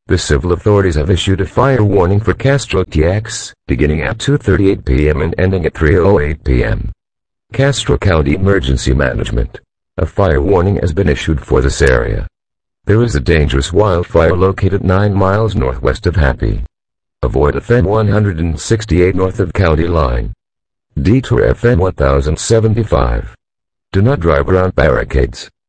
The civil authorities have issued a fire warning for Castro TX, beginning at 2:38 p.m. and ending at 3:08 p.m. Castro County Emergency Management. A fire warning has been issued for this area. There is a dangerous wildfire located 9 miles northwest of Happy. Avoid FN 168 north of County Line. Detour FN 1075. Do not drive around barricades.